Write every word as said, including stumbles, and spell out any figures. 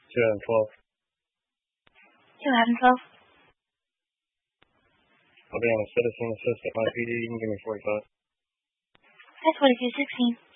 twenty twelve. twenty twelve. I'll be on a citizen assistant at my P D. You can give me forty-five. That's forty-two sixteen.